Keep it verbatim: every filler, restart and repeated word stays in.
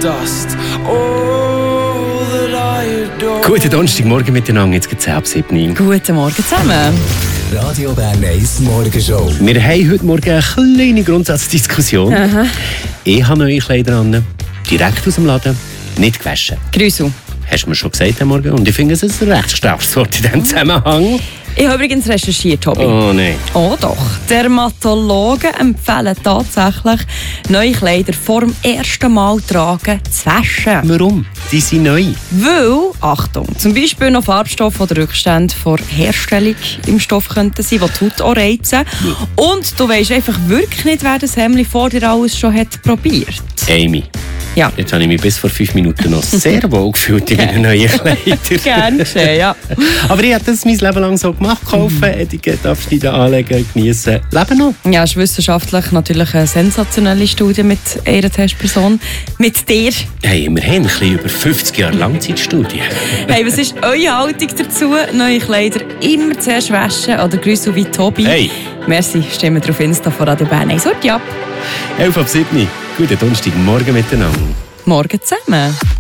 dust. All that I adore. Guten Donnerstagmorgen miteinander, jetzt geht's ab sieben. Guten Morgen zusammen. Radio Bern eins Morgenshow. Wir haben heute Morgen eine kleine Grundsatzdiskussion. Aha. Ich habe neue Kleider an, direkt aus dem Laden, nicht gewaschen. Grüße. Hast du mir schon gesagt heute Morgen? Und ich finde, es ist ein recht starkes Wort in diesem Zusammenhang. Ich habe übrigens recherchiert, Tobi. Oh nein. Oh doch. Dermatologen empfehlen tatsächlich, neue Kleider vor dem ersten Mal tragen zu waschen. Warum? Die sind neu. Weil, Achtung, zum Beispiel noch Farbstoffe oder Rückstände vor Herstellung im Stoff könnten sein, die die Haut auch reizen. Und du weisst einfach wirklich nicht, wer das Hemdli vor dir alles schon hat probiert. Amy. Ja. Jetzt habe ich mich bis vor fünf Minuten noch sehr wohl gefühlt in meinen neuen Kleidern. Gerne geschehen, ja. Aber ich habe das mein Leben lang so gemacht. Kaufen, Etikett abschneiden, anlegen, genießen. Leben noch. Ja, es ist wissenschaftlich natürlich eine sensationelle Studie mit einer Testperson. Mit dir. Hey, wir haben ein bisschen über fünfzig Jahre Langzeitstudie. Hey, was ist eure Haltung dazu? Neue Kleider immer zuerst waschen oder grüße wie Tobi? Hey. Merci, stimmen wir auf Insta von Radio Bern eins. Ja. elf ab sieben. Guten Donnerstagmorgen miteinander. Morgen zusammen.